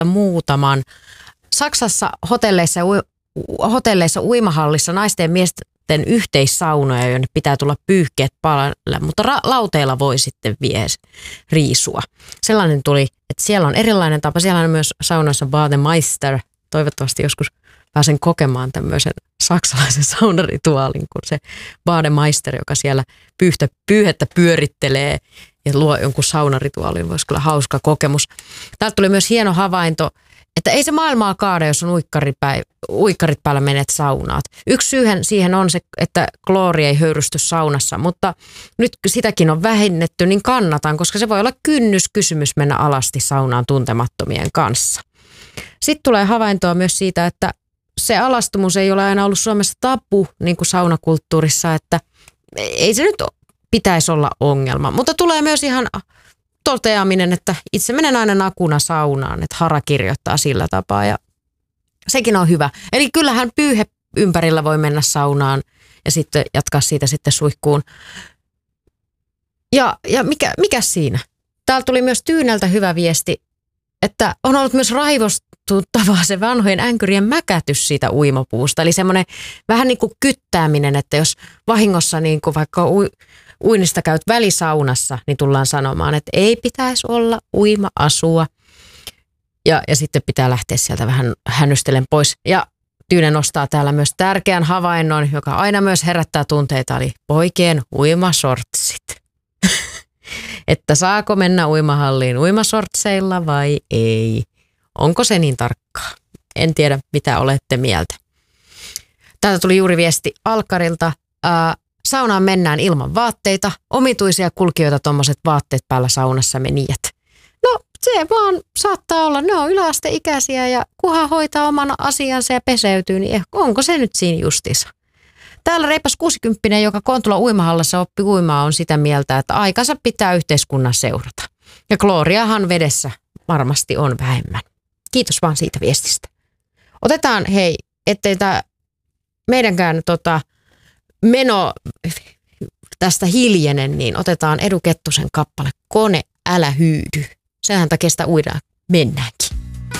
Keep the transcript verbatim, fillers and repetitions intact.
muutaman. Saksassa hotelleissa, hotelleissa uimahallissa naisten ja miesten yhteissaunoja, joiden pitää tulla pyyhkeet päälle, mutta ra- lauteilla voi sitten vie riisua. Sellainen tuli, että siellä on erilainen tapa. Siellä on myös saunoissa Bademeister. Toivottavasti joskus pääsen kokemaan tämmöisen saksalaisen saunarituaalin kuin se Bademeister, joka siellä pyyhtä, pyyhettä pyörittelee ja luo jonkun saunarituaalin. Voisi kyllä hauska kokemus. Täältä tuli myös hieno havainto, että ei se maailmaa kaada, jos on uikkaripäi, uikkarit päällä menet saunaat. Yksi syyhän siihen on se, että kloori ei höyrysty saunassa, mutta nyt sitäkin on vähennetty, niin kannatan, koska se voi olla kynnyskysymys mennä alasti saunaan tuntemattomien kanssa. Sitten tulee havaintoa myös siitä, että se alastumus ei ole aina ollut Suomessa tabu, niin kuin saunakulttuurissa, että ei se nyt pitäisi olla ongelma. Mutta tulee myös ihan toteaminen, että itse menen aina nakuna saunaan, että hara kirjoittaa sillä tapaa ja sekin on hyvä. Eli kyllähän pyyhe ympärillä voi mennä saunaan ja sitten jatkaa siitä sitten suihkuun. Ja, ja mikä, mikä siinä? Täällä tuli myös Tyyneltä hyvä viesti, että on ollut myös raivostuttavaa se vanhojen änkyrien mäkätys siitä uimapuusta. Eli semmoinen vähän niin kuin kyttääminen, että jos vahingossa niin kuin vaikka u, uinnista käyt välisaunassa, niin tullaan sanomaan, että ei pitäisi olla uima-asua. Ja, ja sitten pitää lähteä sieltä vähän hännystelen pois. Ja Tyyne nostaa täällä myös tärkeän havainnon, joka aina myös herättää tunteita, eli poikien uimasortsit. Että saako mennä uimahalliin uimasortseilla vai ei? Onko se niin tarkkaa? En tiedä, mitä olette mieltä. Täältä tuli juuri viesti Alkarilta. Ää, saunaan mennään ilman vaatteita. Omituisia kulkijoita tuommoiset vaatteet päällä saunassa menijät. No se vaan saattaa olla. Ne on yläasteikäisiä ja kunhan hoitaa oman asiansa ja peseytyy, niin onko se nyt siinä justiinsa? Täällä reipas kuusikymppinen, joka Kontulan uimahallassa oppi uimaa, on sitä mieltä, että aikansa pitää yhteiskunnan seurata. Ja klooriahan vedessä varmasti on vähemmän. Kiitos vaan siitä viestistä. Otetaan, hei, ettei tämä meidänkään tota, meno tästä hiljenen, niin otetaan Edu Kettusen kappale Kone, älä hyydy. Sehän takia sitä uidaan mennäänkin.